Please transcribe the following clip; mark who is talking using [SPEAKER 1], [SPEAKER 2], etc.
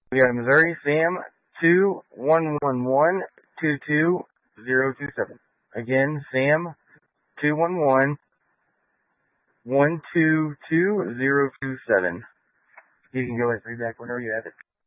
[SPEAKER 1] We got Missouri Sam 211122027. Again, Sam 211122027. You can go ahead and read back whenever you have it.